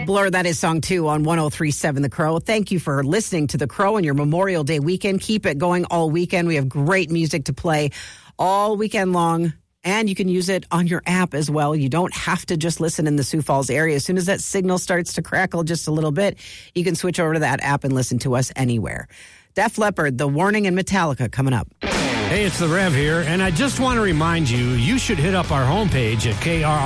Blur, that is song 2 on 103.7 The Crow. Thank you for listening to The Crow on your Memorial Day weekend. Keep it going all weekend. We have great music to play all weekend long, and you can use it on your app as well. You don't have to just listen in the Sioux Falls area. As soon as that signal starts to crackle just a little bit, you can switch over to that app and listen to us anywhere. Def Leppard, The Warning, and Metallica coming up. Hey, it's the Rev here, and I just want to remind you, you should hit up our homepage at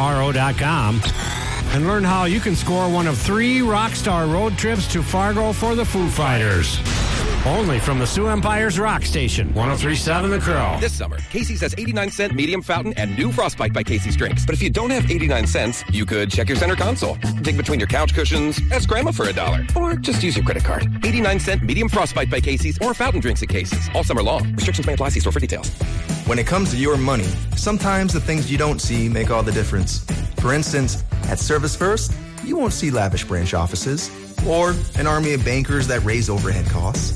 krro.com and learn how you can score one of 3 Rockstar road trips to Fargo for the Foo Fighters. Only from the Sioux Empire's Rock Station, 103.7 The Crow. This summer, Casey's has 89-cent medium fountain and new Frostbite by Casey's drinks. But if you don't have 89 cents, you could check your center console, dig between your couch cushions, ask Grandma for $1, or just use your credit card. 89-cent medium Frostbite by Casey's or fountain drinks at Casey's all summer long. Restrictions may apply. See store for details. When it comes to your money, sometimes the things you don't see make all the difference. For instance, at Service First, you won't see lavish branch offices or an army of bankers that raise overhead costs.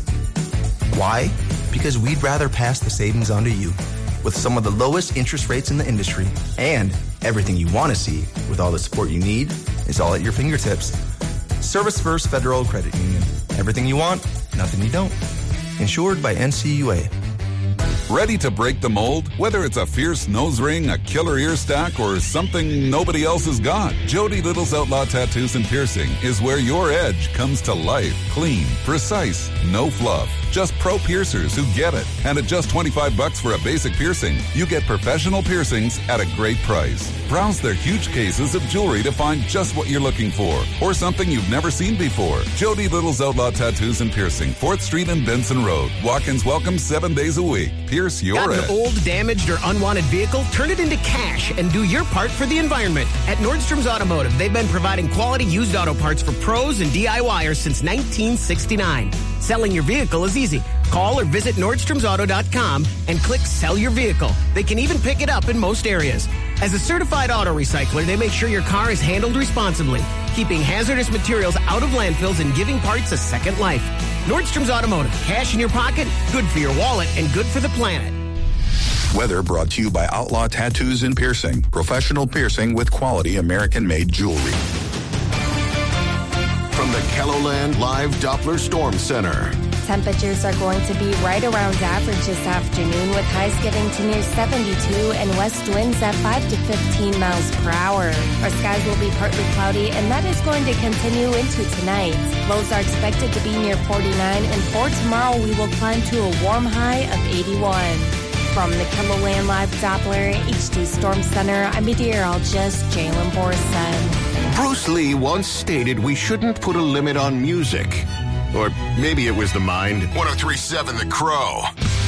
Why? Because we'd rather pass the savings on to you with some of the lowest interest rates in the industry, and everything you want to see with all the support you need is all at your fingertips. Service First Federal Credit Union. Everything you want, nothing you don't. Insured by NCUA. Ready to break the mold? Whether it's a fierce nose ring, a killer ear stack, or something nobody else has got, Jody Little's Outlaw Tattoos and Piercing is where your edge comes to life. Clean, precise, no fluff. Just pro piercers who get it. And at just $25 for a basic piercing, you get professional piercings at a great price. Browse their huge cases of jewelry to find just what you're looking for, or something you've never seen before. Jody Little's Outlaw Tattoos and Piercing, 4th Street and Benson Road. Walk-ins welcome 7 days a week. Pierce your Got edge. an old, damaged, or unwanted vehicle? Turn it into cash and do your part for the environment. At Nordstrom's Automotive, they've been providing quality used auto parts for pros and DIYers since 1969. Selling your vehicle is easy. Call or visit NordstromsAuto.com and click Sell Your Vehicle. They can even pick it up in most areas. As a certified auto recycler, they make sure your car is handled responsibly, keeping hazardous materials out of landfills and giving parts a second life. Nordstrom's Automotive. Cash in your pocket, good for your wallet, and good for the planet. Weather brought to you by Outlaw Tattoos and Piercing. Professional piercing with quality American-made jewelry. From the KELOLAND Live Doppler Storm Center. Temperatures are going to be right around average this afternoon, with highs getting to near 72 and west winds at 5 to 15 miles per hour. Our skies will be partly cloudy, and that is going to continue into tonight. Lows are expected to be near 49, and for tomorrow we will climb to a warm high of 81. From the KELOLAND Live Doppler HD Storm Center, I'm meteorologist Jalen Borson. Bruce Lee once stated we shouldn't put a limit on music. Or maybe it was the mind. 103.7 The Crow.